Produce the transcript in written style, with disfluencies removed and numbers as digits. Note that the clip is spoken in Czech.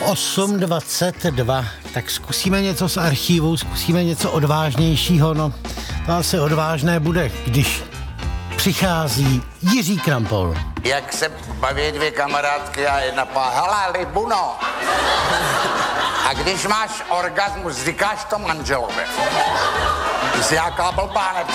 8:22, tak zkusíme něco z archivu, zkusíme něco odvážnějšího, no to asi odvážné bude, když přichází Jiří Krampol. Jak se baví dvě kamarádky a jedna pá, hele, Libuno. A když máš orgasmus, říkáš to manželovi. Jsi jaká blbá,